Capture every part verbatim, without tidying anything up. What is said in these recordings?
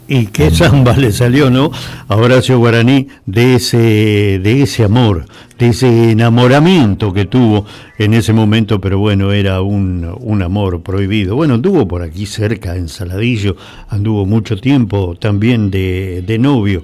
Y qué samba le salió, ¿no? A Horacio Guaraní de ese, de ese amor, de ese enamoramiento que tuvo en ese momento, pero bueno, era un, un amor prohibido. Bueno, anduvo por aquí cerca, en Saladillo, anduvo mucho tiempo también de, de novio.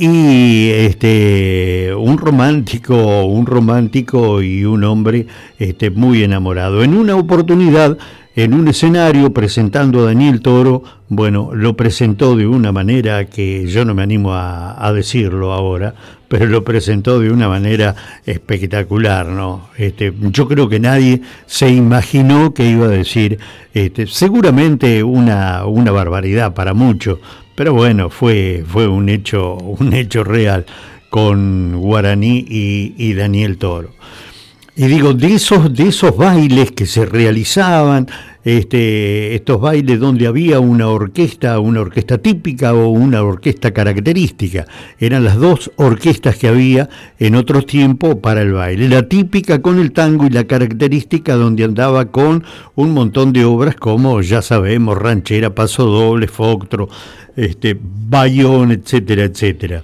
Y este un romántico, un romántico y un hombre este, muy enamorado. En una oportunidad, en un escenario presentando a Daniel Toro, bueno, lo presentó de una manera que yo no me animo a, a decirlo ahora, pero lo presentó de una manera espectacular, ¿no? Este, yo creo que nadie se imaginó que iba a decir, este, seguramente una, una barbaridad para muchos, pero bueno, fue, fue un hecho, un hecho real con Guaraní y, y Daniel Toro. Y digo, de esos, de esos bailes que se realizaban, este, estos bailes donde había una orquesta, una orquesta típica o una orquesta característica, eran las dos orquestas que había en otros tiempos para el baile, la típica con el tango y la característica donde andaba con un montón de obras como, ya sabemos, ranchera, paso doble, foctro, este, bayón, etcétera, etcétera.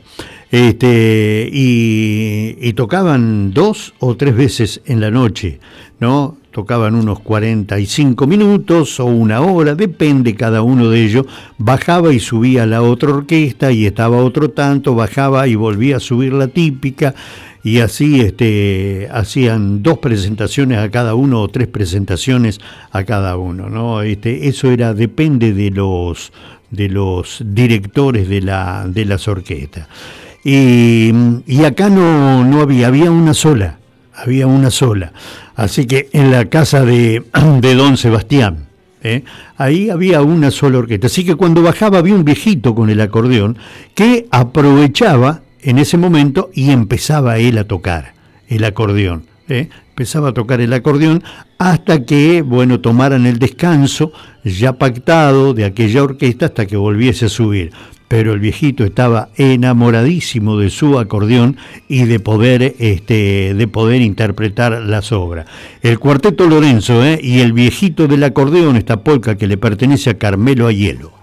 Este, y, y tocaban dos o tres veces en la noche, ¿no? Tocaban unos cuarenta y cinco minutos o una hora, depende cada uno de ellos. Bajaba y subía la otra orquesta y estaba otro tanto, bajaba y volvía a subir la típica, y así este, hacían dos presentaciones a cada uno o tres presentaciones a cada uno, ¿no? Este, eso era, depende de los, de los directores de, la, de las orquestas. Y, y acá no, no había, había una sola, había una sola. Así que en la casa de, de don Sebastián, ¿eh? ahí había una sola orquesta. Así que cuando bajaba había un viejito con el acordeón que aprovechaba en ese momento y empezaba él a tocar el acordeón. ¿eh? Empezaba a tocar el acordeón hasta que, bueno, tomaran el descanso ya pactado de aquella orquesta hasta que volviese a subir. Pero el viejito estaba enamoradísimo de su acordeón y de poder, este, de poder interpretar las obras. El Cuarteto Lorenzo ¿eh? y el viejito del acordeón, esta polca que le pertenece a Carmelo Aiello.